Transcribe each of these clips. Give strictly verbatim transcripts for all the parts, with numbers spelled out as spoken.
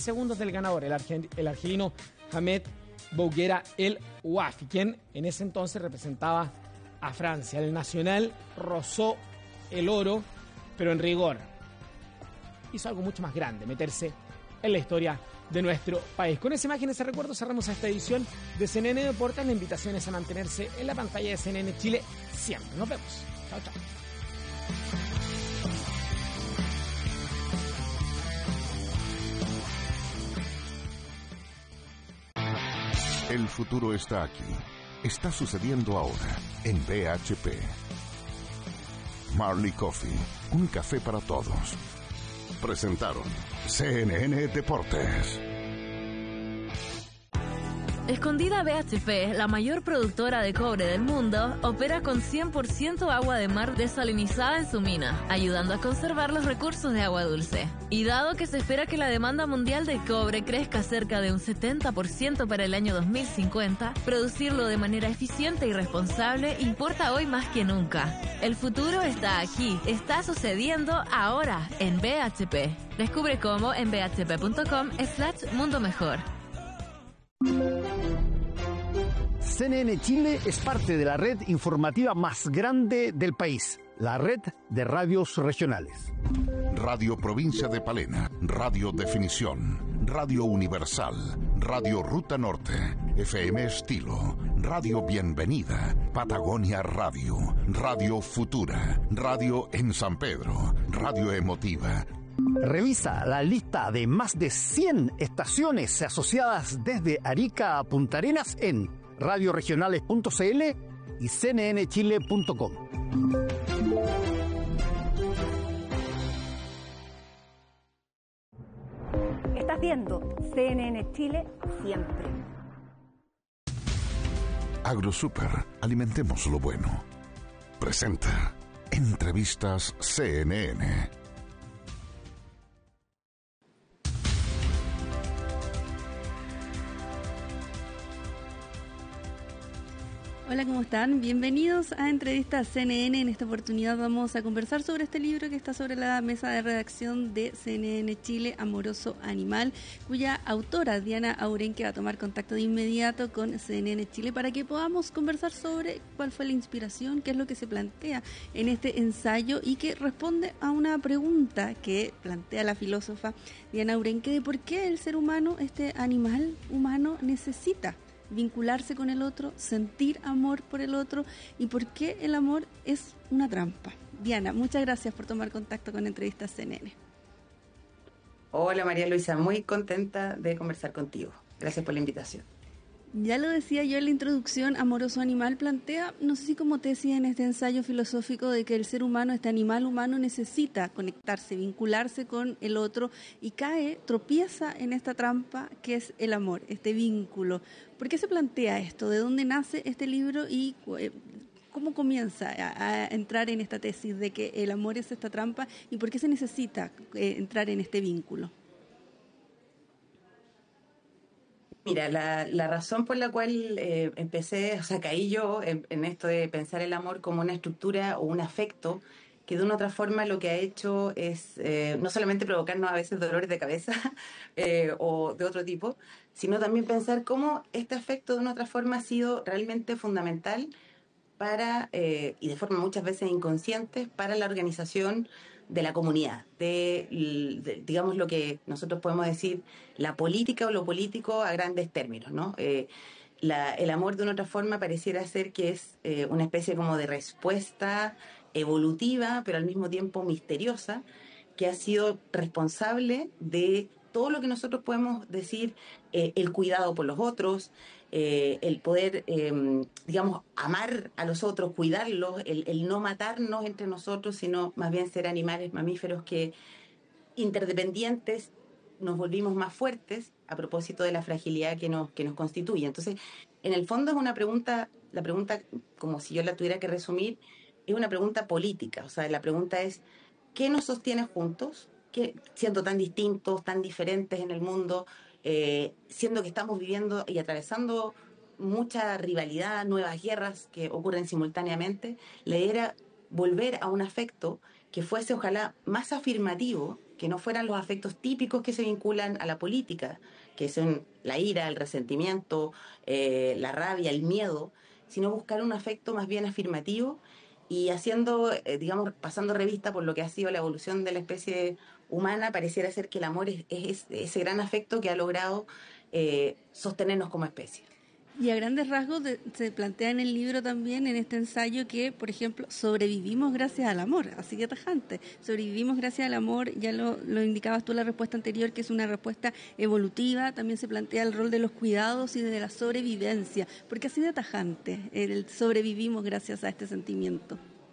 segundos del ganador, el, argent- el argelino Hamed Bouguera El Ouafi, quien en ese entonces representaba a Francia. El nacional rozó el oro, pero en rigor hizo algo mucho más grande, meterse en la historia de nuestro país. Con esa imagen, ese recuerdo, cerramos esta edición de C N N Deportes. La invitación es a mantenerse en la pantalla de C N N Chile siempre. Nos vemos. Chao, chao. El futuro está aquí. Está sucediendo ahora en B H P. Marley Coffee, un café para todos. Presentaron C N N Deportes. Escondida B H P, la mayor productora de cobre del mundo, opera con cien por ciento agua de mar desalinizada en su mina, ayudando a conservar los recursos de agua dulce. Y dado que se espera que la demanda mundial de cobre crezca cerca de un setenta por ciento para el año dos mil cincuenta, producirlo de manera eficiente y responsable importa hoy más que nunca. El futuro está aquí, está sucediendo ahora en B H P. Descubre cómo en bhp.com slash mundo mejor. C N N Chile es parte de la red informativa más grande del país, la red de radios regionales. Radio Provincia de Palena, Radio Definición, Radio Universal, Radio Ruta Norte, F M Estilo, Radio Bienvenida, Patagonia Radio, Radio Futura, Radio en San Pedro, Radio Emotiva. Revisa la lista de más de cien estaciones asociadas desde Arica a Punta Arenas en radioregionales punto c l y c n n chile punto com. Estás viendo C N N Chile siempre. AgroSuper, alimentemos lo bueno. Presenta Entrevistas C N N. Hola, ¿cómo están? Bienvenidos a Entrevistas C N N. En esta oportunidad vamos a conversar sobre este libro que está sobre la mesa de redacción de C N N Chile, Amoroso Animal, cuya autora, Diana Aurenque, va a tomar contacto de inmediato con C N N Chile para que podamos conversar sobre cuál fue la inspiración, qué es lo que se plantea en este ensayo y que responde a una pregunta que plantea la filósofa Diana Aurenque de por qué el ser humano, este animal humano, necesita vincularse con el otro, sentir amor por el otro y por qué el amor es una trampa. Diana, muchas gracias por tomar contacto con Entrevistas C N N. Hola María Luisa, muy contenta de conversar contigo. Gracias por la invitación. Ya lo decía yo en la introducción, Amoroso Animal plantea, no sé si como tesis en este ensayo filosófico, de que el ser humano, este animal humano, necesita conectarse, vincularse con el otro y cae, tropieza en esta trampa que es el amor, este vínculo. ¿Por qué se plantea esto? ¿De dónde nace este libro y eh, cómo comienza a, a entrar en esta tesis de que el amor es esta trampa y por qué se necesita eh, entrar en este vínculo? Mira, la, la razón por la cual eh, empecé, o sea, caí yo en, en esto de pensar el amor como una estructura o un afecto que de una u otra forma lo que ha hecho es eh, no solamente provocarnos a veces dolores de cabeza eh, o de otro tipo, sino también pensar cómo este afecto de una u otra forma ha sido realmente fundamental para, eh, y de forma muchas veces inconsciente, para la organización de la comunidad, de, de, digamos, lo que nosotros podemos decir, la política o lo político a grandes términos, ¿no? Eh, la, el amor de una otra forma pareciera ser que es eh, una especie como de respuesta evolutiva, pero al mismo tiempo misteriosa, que ha sido responsable de todo lo que nosotros podemos decir, eh, el cuidado por los otros, eh, el poder, eh, digamos, amar a los otros, cuidarlos, el, el no matarnos entre nosotros, sino más bien ser animales mamíferos que, interdependientes, nos volvimos más fuertes a propósito de la fragilidad que nos, que nos constituye. Entonces, en el fondo es una pregunta, la pregunta, como si yo la tuviera que resumir, es una pregunta política. O sea, la pregunta es, ¿qué nos sostiene juntos? Que siendo tan distintos, tan diferentes en el mundo, eh, siendo que estamos viviendo y atravesando mucha rivalidad, nuevas guerras que ocurren simultáneamente, la idea era volver a un afecto que fuese ojalá más afirmativo que no fueran los afectos típicos que se vinculan a la política, que son la ira, el resentimiento, eh, la rabia, el miedo, sino buscar un afecto más bien afirmativo y haciendo, eh, digamos, pasando revista por lo que ha sido la evolución de la especie humana, pareciera ser que el amor es, es ese gran afecto que ha logrado eh, sostenernos como especie. Y a grandes rasgos de, se plantea en el libro también, en este ensayo, que, por ejemplo, sobrevivimos gracias al amor, así que tajante. Sobrevivimos gracias al amor, ya lo, lo indicabas tú en la respuesta anterior, que es una respuesta evolutiva. También se plantea el rol de los cuidados y de la sobrevivencia, porque así de tajante, el sobrevivimos gracias a este sentimiento.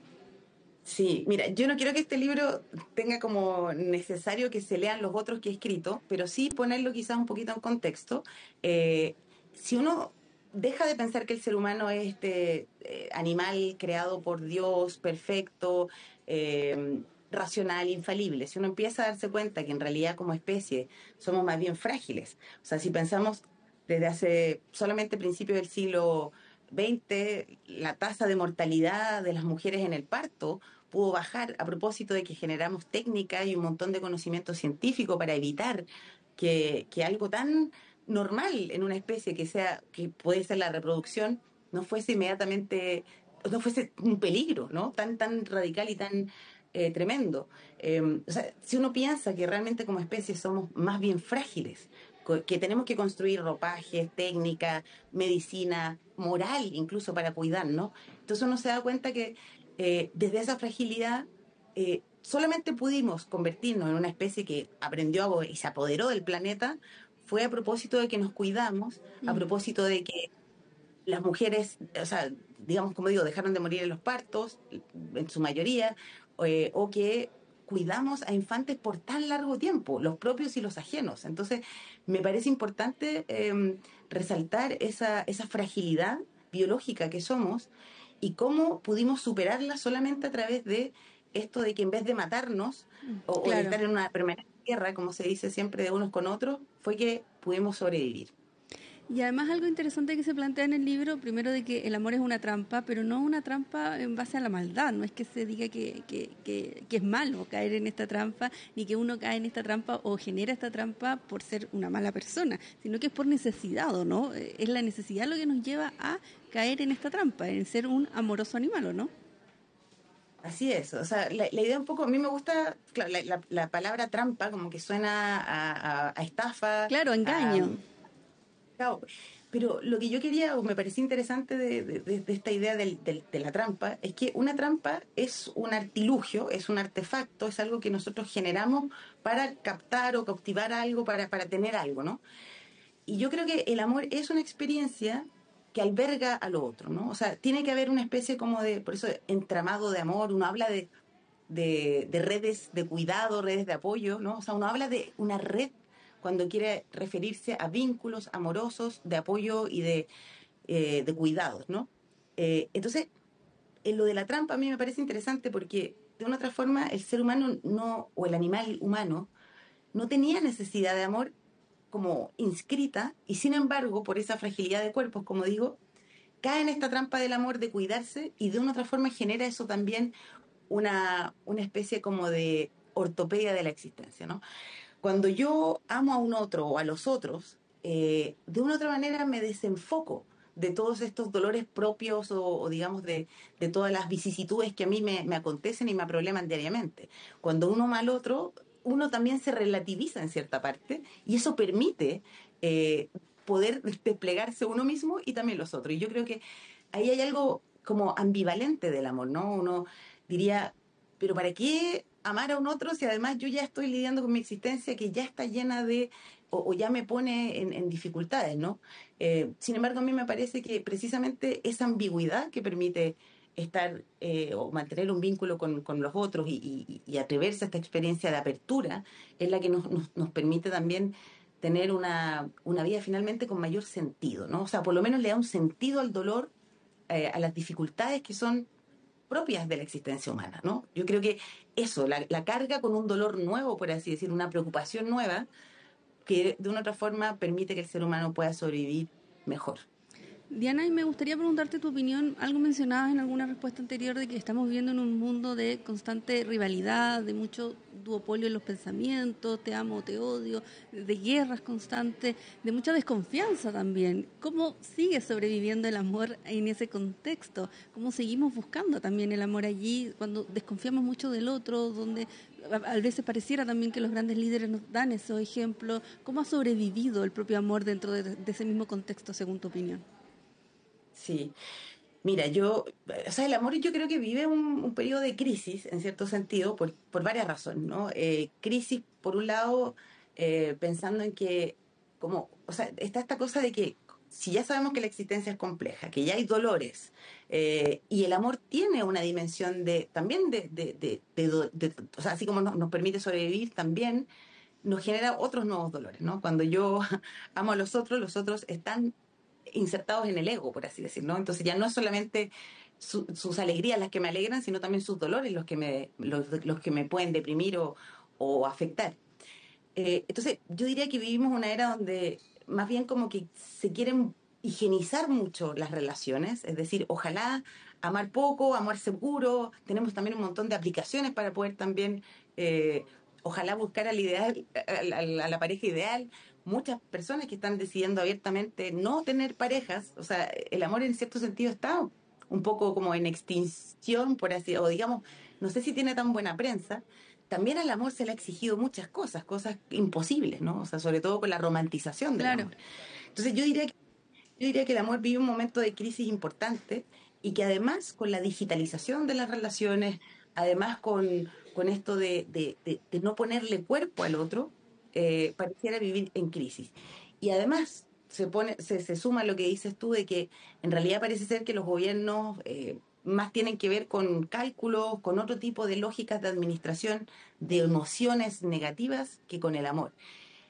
Sí, mira, yo no quiero que este libro tenga como necesario que se lean los otros que he escrito, pero sí ponerlo quizás un poquito en contexto. Eh, si uno deja de pensar que el ser humano es este eh, animal creado por Dios, perfecto, eh, racional, infalible, si uno empieza a darse cuenta que en realidad como especie somos más bien frágiles, o sea, si pensamos desde hace solamente principios del siglo veinte, la tasa de mortalidad de las mujeres en el parto pudo bajar a propósito de que generamos técnica y un montón de conocimiento científico para evitar que, que algo tan normal en una especie que sea, que puede ser la reproducción, no fuese inmediatamente, no fuese un peligro, ¿no? Tan, tan radical y tan eh, tremendo. Eh, o sea, si uno piensa que realmente como especie somos más bien frágiles, que tenemos que construir ropajes, técnica, medicina, moral, incluso para cuidarnos, entonces uno se da cuenta que eh, desde esa fragilidad eh, solamente pudimos convertirnos en una especie que aprendió a, y se apoderó del planeta. Fue a propósito de que nos cuidamos, a propósito de que las mujeres, o sea, digamos, como digo, dejaron de morir en los partos, en su mayoría, eh, o que cuidamos a infantes por tan largo tiempo, los propios y los ajenos. Entonces, me parece importante eh, resaltar esa, esa fragilidad biológica que somos y cómo pudimos superarla solamente a través de esto de que en vez de matarnos o, claro. o de estar en una permanente guerra, como se dice siempre de unos con otros, fue que pudimos sobrevivir. Y además algo interesante que se plantea en el libro, primero de que el amor es una trampa, pero no una trampa en base a la maldad, no es que se diga que, que, que, que es malo caer en esta trampa, ni que uno cae en esta trampa o genera esta trampa por ser una mala persona, sino que es por necesidad, ¿o no? Es la necesidad lo que nos lleva a caer en esta trampa, en ser un amoroso animal, ¿o no? Así es, o sea, la, la idea un poco, a mí me gusta, claro, la, la, la palabra trampa como que suena a, a, a estafa. Claro, engaño. A, claro, pero lo que yo quería, o me parecía interesante de, de, de esta idea del, del, de la trampa, es que una trampa es un artilugio, es un artefacto, es algo que nosotros generamos para captar o cautivar algo, para, para tener algo, ¿no? Y yo creo que el amor es una experiencia que alberga a lo otro, ¿no? O sea, tiene que haber una especie como de, por eso, entramado de amor. Uno habla de, de, de redes de cuidado, redes de apoyo, ¿no? O sea, uno habla de una red cuando quiere referirse a vínculos amorosos, de apoyo y de, eh, de cuidados, ¿no? Eh, entonces, en lo de la trampa a mí me parece interesante porque, de una otra forma, el ser humano no, o el animal humano, no tenía necesidad de amor como inscrita, y sin embargo, por esa fragilidad de cuerpos, como digo, cae en esta trampa del amor de cuidarse y de una otra forma genera eso también una, una especie como de ortopedia de la existencia, ¿no? Cuando yo amo a un otro o a los otros, eh, de una u otra manera me desenfoco de todos estos dolores propios o, o digamos, de, de todas las vicisitudes que a mí me, me acontecen y me probleman diariamente. Cuando uno ama al otro, uno también se relativiza en cierta parte y eso permite eh, poder desplegarse uno mismo y también los otros. Y yo creo que ahí hay algo como ambivalente del amor, ¿no? Uno diría, pero ¿para qué amar a un otro si además yo ya estoy lidiando con mi existencia que ya está llena de, o, o ya me pone en, en dificultades, ¿no? Eh, sin embargo, a mí me parece que precisamente esa ambigüedad que permite estar eh, o mantener un vínculo con, con los otros y, y, y atreverse a esta experiencia de apertura es la que nos, nos, nos permite también tener una, una vida finalmente con mayor sentido, ¿no? O sea, por lo menos le da un sentido al dolor, eh, a las dificultades que son propias de la existencia humana, ¿no? Yo creo que eso, la, la carga con un dolor nuevo, por así decir, una preocupación nueva, que de una u otra forma permite que el ser humano pueda sobrevivir mejor. Diana, y me gustaría preguntarte tu opinión. Algo mencionabas en alguna respuesta anterior de que estamos viviendo en un mundo de constante rivalidad, de mucho duopolio en los pensamientos, te amo, te odio, de guerras constantes, de mucha desconfianza también. ¿Cómo sigue sobreviviendo el amor en ese contexto? ¿Cómo seguimos buscando también el amor allí cuando desconfiamos mucho del otro, donde a veces pareciera también que los grandes líderes nos dan esos ejemplos? ¿Cómo ha sobrevivido el propio amor dentro de, de ese mismo contexto, según tu opinión? Sí, mira, yo, o sea, el amor yo creo que vive un, un periodo de crisis, en cierto sentido, por, por varias razones, ¿no? Eh, crisis, por un lado, eh, pensando en que, como, o sea, está esta cosa de que si ya sabemos que la existencia es compleja, que ya hay dolores, eh, y el amor tiene una dimensión de, también de, de, de, de, de, de o sea, así como nos, nos permite sobrevivir, también nos genera otros nuevos dolores, ¿no? Cuando yo amo a los otros, los otros están insertados en el ego, por así decirlo, ¿no? Entonces ya no es solamente su, sus alegrías las que me alegran, sino también sus dolores los que me, los, los que me pueden deprimir o, o afectar. Eh, entonces yo diría que vivimos una era donde más bien como que se quieren higienizar mucho las relaciones, es decir, ojalá amar poco, amar seguro, tenemos también un montón de aplicaciones para poder también, eh, ojalá buscar al ideal, a la, a la pareja ideal. Muchas personas que están decidiendo abiertamente no tener parejas, o sea, el amor en cierto sentido está un poco como en extinción, por así, o digamos, no sé si tiene tan buena prensa. También al amor se le ha exigido muchas cosas, cosas imposibles, ¿no? O sea, sobre todo con la romantización del Claro. amor. Entonces yo diría que, yo diría que el amor vive un momento de crisis importante y que además con la digitalización de las relaciones, además con, con esto de, de, de, de no ponerle cuerpo al otro, Eh, pareciera vivir en crisis. Y además se pone se, se suma lo que dices tú de que en realidad parece ser que los gobiernos eh, más tienen que ver con cálculos, con otro tipo de lógicas de administración de emociones negativas que con el amor.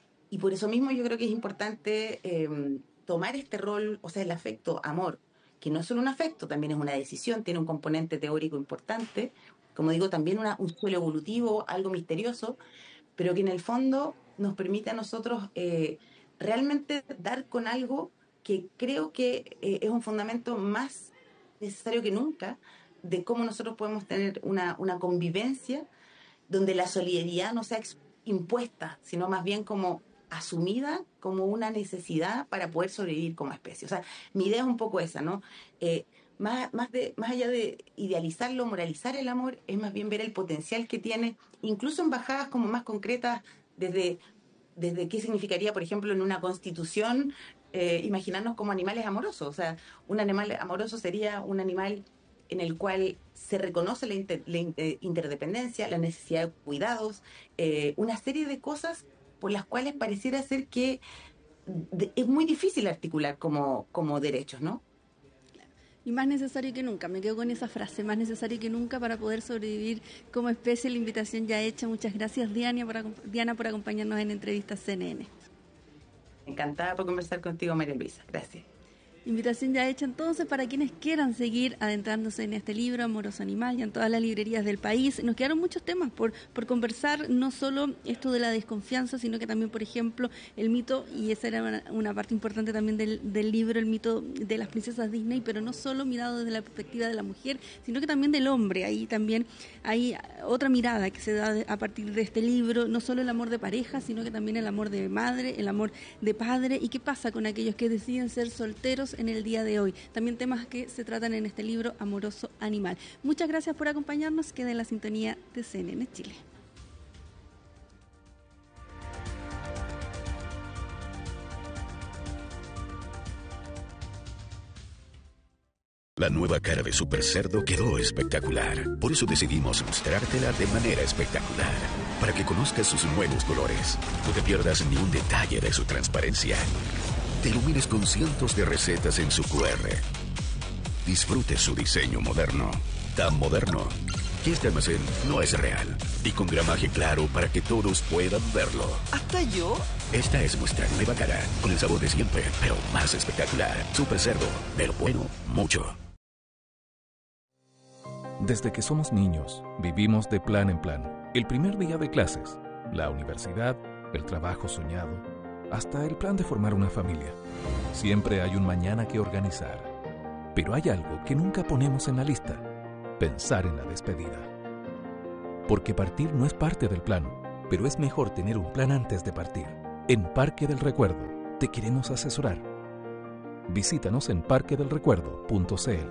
Y por eso mismo yo creo que es importante eh, tomar este rol, o sea, el afecto, amor, que no es solo un afecto, también es una decisión, tiene un componente teórico importante, como digo, también una, un suelo evolutivo, algo misterioso, pero que en el fondo nos permite a nosotros eh, realmente dar con algo que creo que eh, es un fundamento más necesario que nunca de cómo nosotros podemos tener una, una convivencia donde la solidaridad no sea impuesta, sino más bien como asumida como una necesidad para poder sobrevivir como especie. O sea, mi idea es un poco esa, ¿no? Eh, Más, más, de, más allá de idealizarlo, moralizar el amor, es más bien ver el potencial que tiene, incluso en bajadas como más concretas, desde, desde qué significaría, por ejemplo, en una constitución, eh, imaginarnos como animales amorosos. O sea, un animal amoroso sería un animal en el cual se reconoce la, inter, la interdependencia, la necesidad de cuidados, eh, una serie de cosas por las cuales pareciera ser que de, es muy difícil articular como, como derechos, ¿no? Y más necesario que nunca, me quedo con esa frase, más necesario que nunca para poder sobrevivir como especie. La invitación ya hecha. Muchas gracias, Diana, por, Diana, por acompañarnos en Entrevistas C N N. Encantada por conversar contigo, María Luisa. Gracias. Invitación ya hecha entonces para quienes quieran seguir adentrándose en este libro, Amoroso Animal, y en todas las librerías del país. Nos quedaron muchos temas por, por conversar, no solo esto de la desconfianza, sino que también, por ejemplo, el mito, y esa era una, una parte importante también del, del libro, el mito de las princesas Disney, pero no solo mirado desde la perspectiva de la mujer, sino que también del hombre. Ahí también hay otra mirada que se da a partir de este libro, no solo el amor de pareja, sino que también el amor de madre, el amor de padre, y qué pasa con aquellos que deciden ser solteros en el día de hoy. También temas que se tratan en este libro, Amoroso Animal. Muchas gracias por acompañarnos. Queda en la sintonía de C N N Chile. La nueva cara de Super Cerdo quedó espectacular. Por eso decidimos mostrártela de manera espectacular. Para que conozcas sus nuevos colores. No te pierdas ni un detalle de su transparencia. Te ilumines con cientos de recetas en su cu erre. Disfrute su diseño moderno. Tan moderno que este almacén no es real. Y con gramaje claro para que todos puedan verlo. ¿Hasta yo? Esta es nuestra nueva cara. Con el sabor de siempre, pero más espectacular. Super Cerdo. De lo bueno, mucho. Desde que somos niños, vivimos de plan en plan. El primer día de clases, la universidad, el trabajo soñado, hasta el plan de formar una familia. Siempre hay un mañana que organizar. Pero hay algo que nunca ponemos en la lista: pensar en la despedida. Porque partir no es parte del plan, pero es mejor tener un plan antes de partir. En Parque del Recuerdo te queremos asesorar. Visítanos en parque del recuerdo punto c l.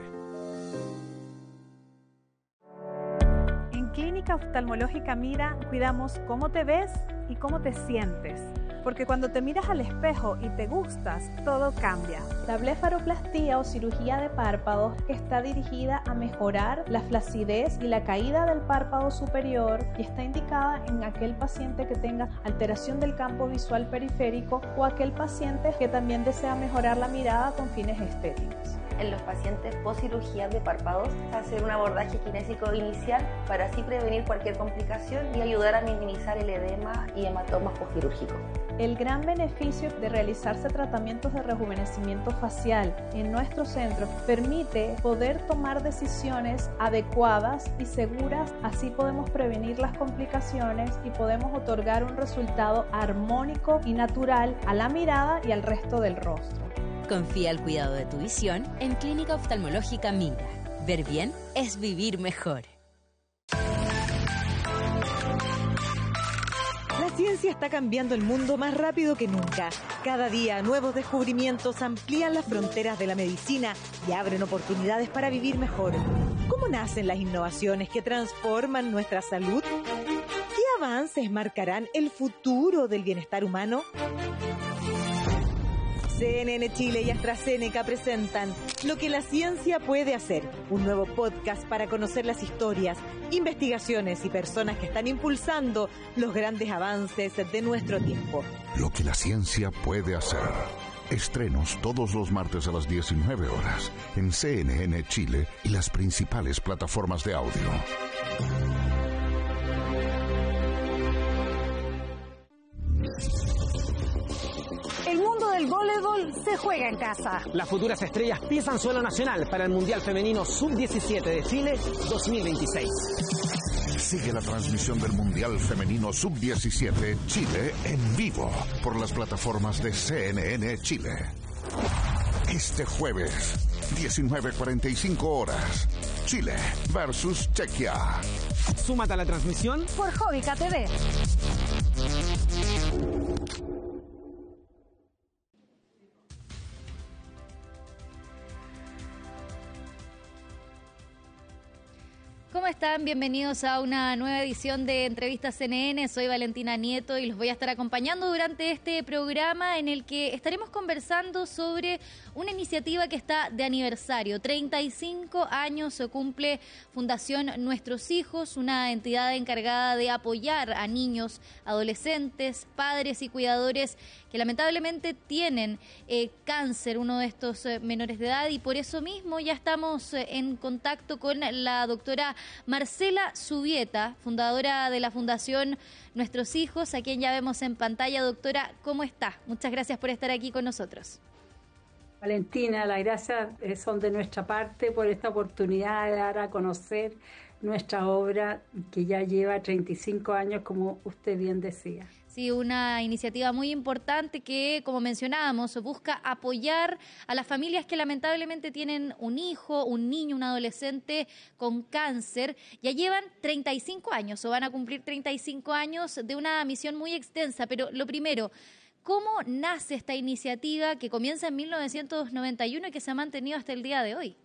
En Clínica Oftalmológica Mira cuidamos cómo te ves y cómo te sientes. Porque cuando te miras al espejo y te gustas, todo cambia. La blefaroplastía o cirugía de párpados está dirigida a mejorar la flacidez y la caída del párpado superior y está indicada en aquel paciente que tenga alteración del campo visual periférico o aquel paciente que también desea mejorar la mirada con fines estéticos. En los pacientes post cirugía de párpados, hacer un abordaje kinésico inicial para así prevenir cualquier complicación y ayudar a minimizar el edema y hematomas postquirúrgicos. El gran beneficio de realizarse tratamientos de rejuvenecimiento facial en nuestro centro permite poder tomar decisiones adecuadas y seguras, así podemos prevenir las complicaciones y podemos otorgar un resultado armónico y natural a la mirada y al resto del rostro. Confía el cuidado de tu visión en Clínica Oftalmológica Mira. Ver bien es vivir mejor. La ciencia está cambiando el mundo más rápido que nunca. Cada día, nuevos descubrimientos amplían las fronteras de la medicina y abren oportunidades para vivir mejor. ¿Cómo nacen las innovaciones que transforman nuestra salud? ¿Qué avances marcarán el futuro del bienestar humano? C N N Chile y AstraZeneca presentan Lo que la ciencia puede hacer, un nuevo podcast para conocer las historias, investigaciones y personas que están impulsando los grandes avances de nuestro tiempo. Lo que la ciencia puede hacer. Estrenos todos los martes a las diecinueve horas en C N N Chile y las principales plataformas de audio. El mundo del voleibol se juega en casa. Las futuras estrellas pisan suelo nacional para el Mundial Femenino sub diecisiete de Chile dos mil veintiséis. Sigue la transmisión del Mundial Femenino sub diecisiete Chile en vivo por las plataformas de C N N Chile. Este jueves, diecinueve cuarenta y cinco horas, Chile versus Chequia. Súmate a la transmisión por Jovica T V. ¿Cómo están? Bienvenidos a una nueva edición de Entrevistas C N N. Soy Valentina Nieto y los voy a estar acompañando durante este programa en el que estaremos conversando sobre una iniciativa que está de aniversario. treinta y cinco años se cumple Fundación Nuestros Hijos, una entidad encargada de apoyar a niños, adolescentes, padres y cuidadores que lamentablemente tienen eh, cáncer, uno de estos eh, menores de edad, y por eso mismo ya estamos eh, en contacto con la doctora Marcela Zubieta, fundadora de la Fundación Nuestros Hijos, a quien ya vemos en pantalla. Doctora, ¿cómo está? Muchas gracias por estar aquí con nosotros. Valentina, las gracias son de nuestra parte por esta oportunidad de dar a conocer nuestra obra que ya lleva treinta y cinco años, como usted bien decía. Sí, una iniciativa muy importante que, como mencionábamos, busca apoyar a las familias que lamentablemente tienen un hijo, un niño, un adolescente con cáncer. Ya llevan treinta y cinco años o van a cumplir treinta y cinco años de una misión muy extensa. Pero lo primero, ¿cómo nace esta iniciativa que comienza en mil novecientos noventa y uno y que se ha mantenido hasta el día de hoy?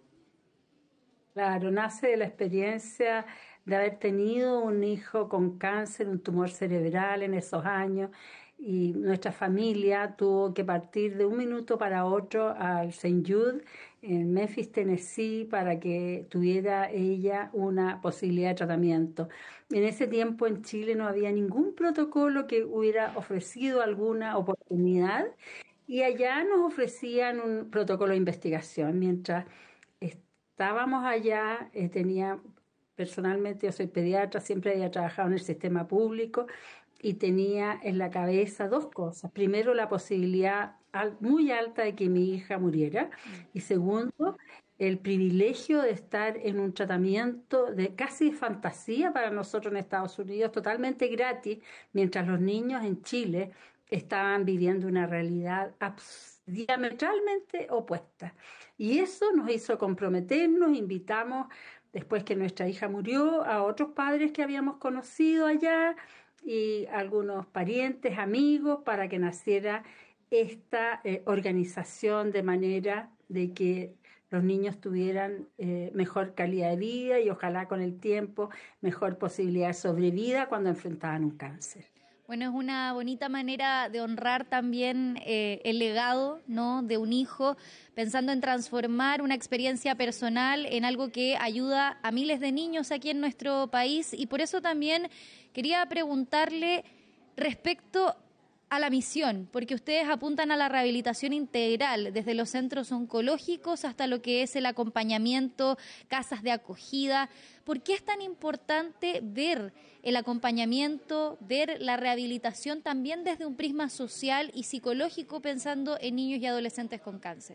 Claro, nace de la experiencia de haber tenido un hijo con cáncer, un tumor cerebral en esos años, y nuestra familia tuvo que partir de un minuto para otro al Saint Jude en Memphis, Tennessee, para que tuviera ella una posibilidad de tratamiento. En ese tiempo en Chile no había ningún protocolo que hubiera ofrecido alguna oportunidad, y allá nos ofrecían un protocolo de investigación. Mientras estábamos allá, eh, tenía... Personalmente, yo soy pediatra, siempre había trabajado en el sistema público y tenía en la cabeza dos cosas. Primero, la posibilidad muy alta de que mi hija muriera. Y segundo, el privilegio de estar en un tratamiento de casi de fantasía para nosotros en Estados Unidos, totalmente gratis, mientras los niños en Chile estaban viviendo una realidad diametralmente opuesta. Y eso nos hizo comprometernos, invitamos, después que nuestra hija murió, a otros padres que habíamos conocido allá y algunos parientes, amigos, para que naciera esta eh, organización de manera de que los niños tuvieran eh, mejor calidad de vida y ojalá con el tiempo mejor posibilidad de sobrevida cuando enfrentaban un cáncer. Bueno, es una bonita manera de honrar también eh, el legado, ¿no?, de un hijo, pensando en transformar una experiencia personal en algo que ayuda a miles de niños aquí en nuestro país. Y por eso también quería preguntarle respecto a la misión, porque ustedes apuntan a la rehabilitación integral, desde los centros oncológicos hasta lo que es el acompañamiento, casas de acogida. ¿Por qué es tan importante ver el acompañamiento, ver la rehabilitación también desde un prisma social y psicológico, pensando en niños y adolescentes con cáncer?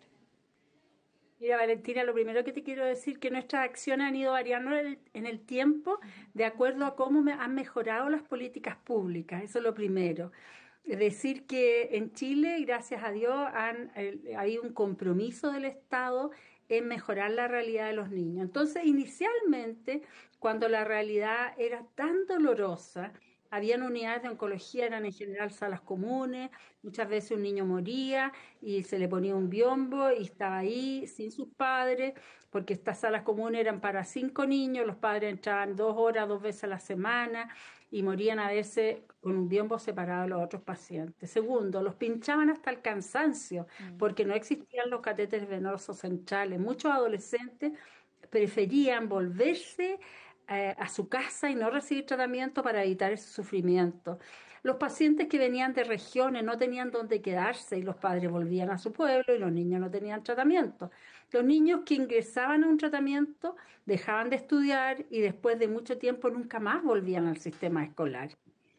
Mira, Valentina, lo primero que te quiero decir es que nuestras acciones han ido variando en el, en el tiempo de acuerdo a cómo me han mejorado las políticas públicas. Eso es lo primero. Es decir, que en Chile, gracias a Dios, han, eh, hay un compromiso del Estado en mejorar la realidad de los niños. Entonces, inicialmente, cuando la realidad era tan dolorosa, habían unidades de oncología, eran en general salas comunes, muchas veces un niño moría y se le ponía un biombo y estaba ahí sin sus padres, porque estas salas comunes eran para cinco niños, los padres entraban dos horas, dos veces a la semana y morían a veces con un biombo separado de los otros pacientes. Segundo, los pinchaban hasta el cansancio, porque no existían los catéteres venosos centrales. Muchos adolescentes preferían volverse eh, a su casa y no recibir tratamiento para evitar ese sufrimiento. Los pacientes que venían de regiones no tenían dónde quedarse y los padres volvían a su pueblo y los niños no tenían tratamiento. Los niños que ingresaban a un tratamiento dejaban de estudiar y después de mucho tiempo nunca más volvían al sistema escolar.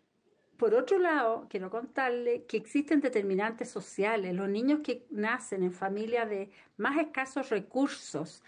Por otro lado, quiero contarle que existen determinantes sociales. Los niños que nacen en familias de más escasos recursos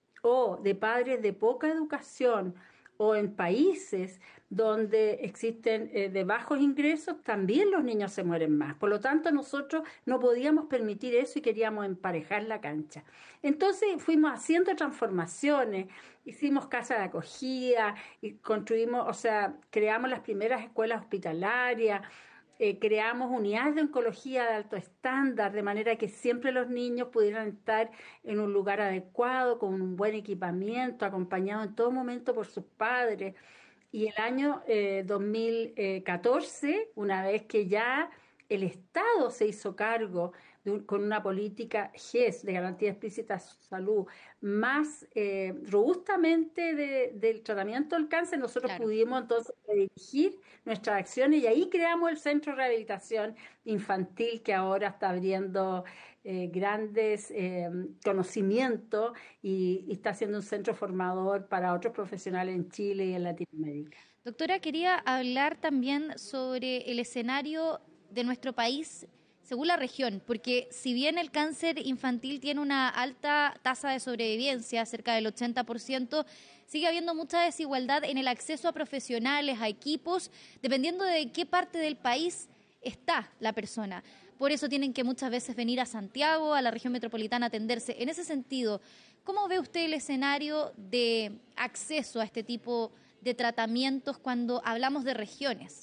o de padres de poca educación o en países donde existen eh, de bajos ingresos, también los niños se mueren más. Por lo tanto, nosotros no podíamos permitir eso y queríamos emparejar la cancha. Entonces fuimos haciendo transformaciones, hicimos casas de acogida, y construimos, o sea, creamos las primeras escuelas hospitalarias, eh, creamos unidades de oncología de alto estándar, de manera que siempre los niños pudieran estar en un lugar adecuado, con un buen equipamiento, acompañados en todo momento por sus padres. Y el año eh, dos mil catorce, una vez que ya el Estado se hizo cargo de un, con una política G E S, de garantía explícita de salud, más eh, robustamente de, del tratamiento del cáncer, nosotros claro. pudimos entonces dirigir nuestras acciones y ahí creamos el Centro de Rehabilitación Infantil, que ahora está abriendo eh, grandes eh, conocimientos y, y está siendo un centro formador para otros profesionales en Chile y en Latinoamérica. Doctora, quería hablar también sobre el escenario de nuestro país según la región, porque si bien el cáncer infantil tiene una alta tasa de sobrevivencia, cerca del ochenta por ciento, sigue habiendo mucha desigualdad en el acceso a profesionales, a equipos, dependiendo de qué parte del país está la persona. Por eso tienen que muchas veces venir a Santiago, a la región metropolitana, a atenderse. En ese sentido, ¿cómo ve usted el escenario de acceso a este tipo de tratamientos cuando hablamos de regiones?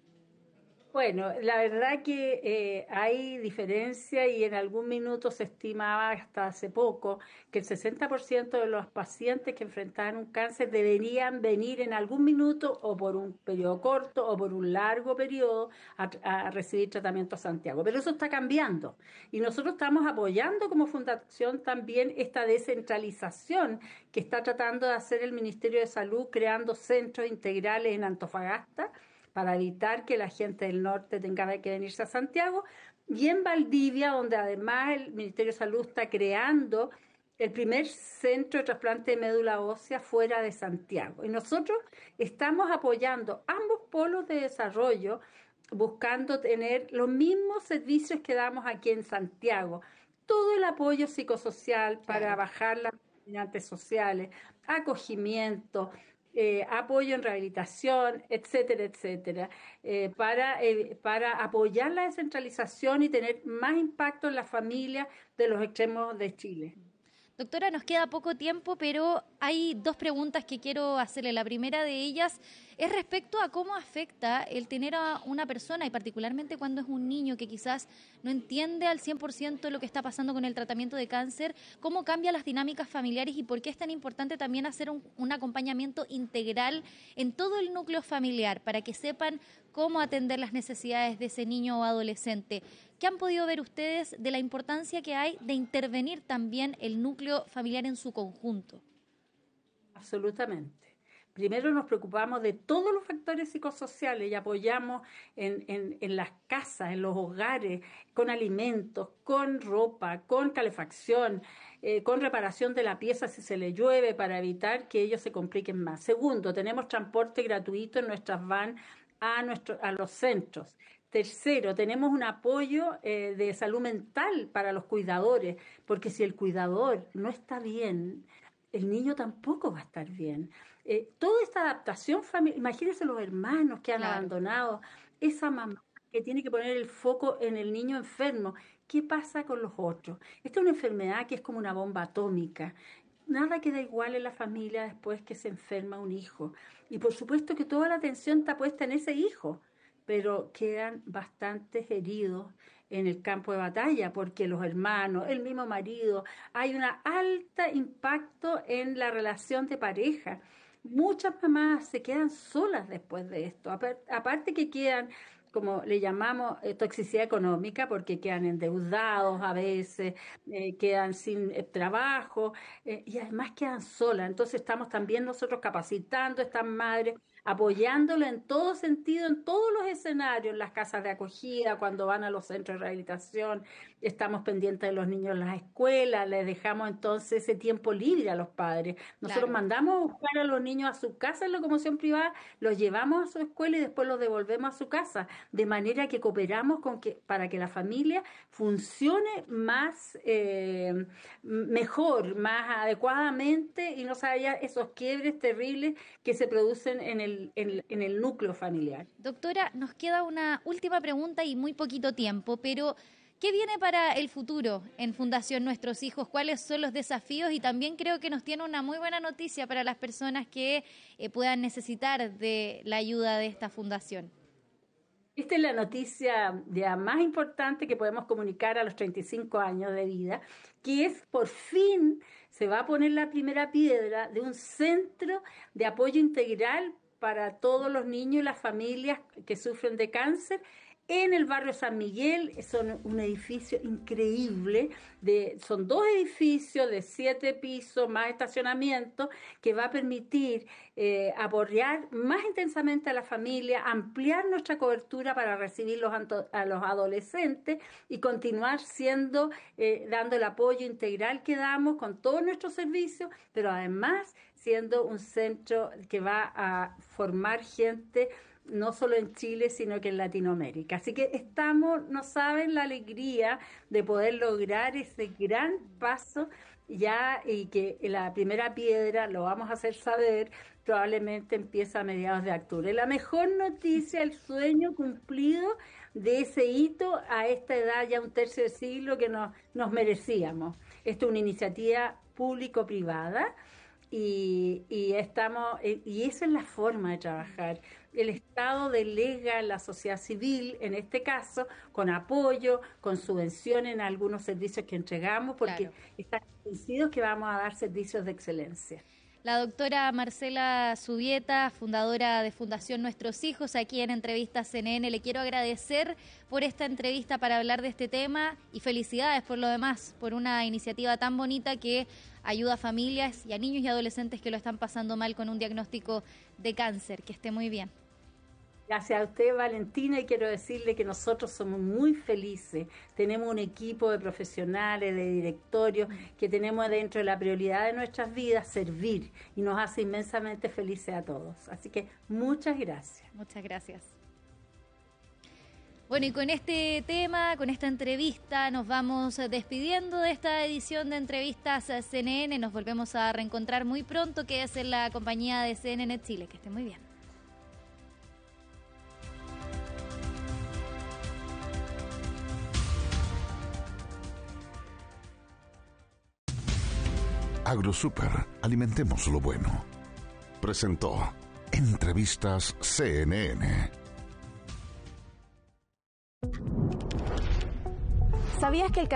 Bueno, la verdad que eh, hay diferencia y en algún minuto se estimaba hasta hace poco que el sesenta por ciento de los pacientes que enfrentaban un cáncer deberían venir en algún minuto o por un periodo corto o por un largo periodo a, a recibir tratamiento a Santiago. Pero eso está cambiando y nosotros estamos apoyando como fundación también esta descentralización que está tratando de hacer el Ministerio de Salud, creando centros integrales en Antofagasta, para evitar que la gente del norte tenga que venirse a Santiago, y en Valdivia, donde además el Ministerio de Salud está creando el primer centro de trasplante de médula ósea fuera de Santiago. Y nosotros estamos apoyando ambos polos de desarrollo, buscando tener los mismos servicios que damos aquí en Santiago. Todo el apoyo psicosocial para bajar las determinantes sociales, acogimiento, eh, apoyo en rehabilitación, etcétera, etcétera, eh, para, eh, para apoyar la descentralización y tener más impacto en las familias de los extremos de Chile. Doctora, nos queda poco tiempo, pero hay dos preguntas que quiero hacerle. La primera de ellas es respecto a cómo afecta el tener a una persona, y particularmente cuando es un niño que quizás no entiende al cien por ciento lo que está pasando con el tratamiento de cáncer, cómo cambia las dinámicas familiares y por qué es tan importante también hacer un, un acompañamiento integral en todo el núcleo familiar para que sepan cómo atender las necesidades de ese niño o adolescente. ¿Qué han podido ver ustedes de la importancia que hay de intervenir también el núcleo familiar en su conjunto? Absolutamente. Primero nos preocupamos de todos los factores psicosociales y apoyamos en, en, en las casas, en los hogares, con alimentos, con ropa, con calefacción, eh, con reparación de la pieza si se le llueve para evitar que ellos se compliquen más. Segundo, tenemos transporte gratuito en nuestras vans a, nuestro, a los centros. Tercero, tenemos un apoyo eh, de salud mental para los cuidadores, porque si el cuidador no está bien, el niño tampoco va a estar bien. Eh, toda esta adaptación familiar, imagínense los hermanos que han claro. abandonado, esa mamá que tiene que poner el foco en el niño enfermo. ¿Qué pasa con los otros? Esta es una enfermedad que es como una bomba atómica. Nada queda igual en la familia después que se enferma un hijo. Y por supuesto que toda la atención está puesta en ese hijo, pero quedan bastantes heridos en el campo de batalla, porque los hermanos, el mismo marido, hay un alto impacto en la relación de pareja. Muchas mamás se quedan solas después de esto, aparte que quedan, como le llamamos, eh, toxicidad económica, porque quedan endeudados a veces, eh, quedan sin eh, trabajo eh, y además quedan solas. Entonces estamos también nosotros capacitando a estas madres, apoyándolo en todo sentido, en todos los escenarios, en las casas de acogida, cuando van a los centros de rehabilitación, estamos pendientes de los niños en las escuelas, les dejamos entonces ese tiempo libre a los padres. Nosotros claro. mandamos a buscar a los niños a su casa en locomoción privada, los llevamos a su escuela y después los devolvemos a su casa, de manera que cooperamos con que, para que la familia funcione más, eh, mejor, más adecuadamente y no se haya esos quiebres terribles que se producen en el En, en el núcleo familiar. Doctora, nos queda una última pregunta y muy poquito tiempo, pero ¿qué viene para el futuro en Fundación Nuestros Hijos? ¿Cuáles son los desafíos? Y también creo que nos tiene una muy buena noticia para las personas que eh, puedan necesitar de la ayuda de esta fundación. Esta es la noticia ya más importante que podemos comunicar a los treinta y cinco años de vida, que es por fin se va a poner la primera piedra de un centro de apoyo integral para todos los niños y las familias que sufren de cáncer en el barrio San Miguel. Son un edificio increíble, de, son dos edificios de siete pisos más estacionamiento que va a permitir eh, apoyar más intensamente a la familia, ampliar nuestra cobertura para recibir los, a los adolescentes y continuar siendo, eh, dando el apoyo integral que damos con todos nuestros servicios, pero además siendo un centro que va a formar gente no solo en Chile, sino que en Latinoamérica. Así que estamos, no saben la alegría de poder lograr ese gran paso ya, y que la primera piedra, lo vamos a hacer saber, probablemente empieza a mediados de octubre. La mejor noticia, el sueño cumplido de ese hito a esta edad, ya un tercio de siglo que nos, nos merecíamos. Esto es una iniciativa público-privada. Y, y estamos y esa es la forma de trabajar. El Estado delega a la sociedad civil, en este caso, con apoyo, con subvenciones en algunos servicios que entregamos, porque claro. están convencidos que vamos a dar servicios de excelencia. La doctora Marcela Zubieta, fundadora de Fundación Nuestros Hijos, aquí en Entrevistas C N N. Le quiero agradecer por esta entrevista para hablar de este tema y felicidades por lo demás, por una iniciativa tan bonita que ayuda a familias y a niños y adolescentes que lo están pasando mal con un diagnóstico de cáncer. Que esté muy bien. Gracias a usted, Valentina, y quiero decirle que nosotros somos muy felices. Tenemos un equipo de profesionales, de directorio, que tenemos dentro de la prioridad de nuestras vidas servir, y nos hace inmensamente felices a todos. Así que muchas gracias. Muchas gracias. Bueno, y con este tema, con esta entrevista, nos vamos despidiendo de esta edición de Entrevistas C N N. Nos volvemos a reencontrar muy pronto, que es en la compañía de C N N Chile. Que esté muy bien. AgroSuper, alimentemos lo bueno. Presentó Entrevistas C N N. ¿Sabías que el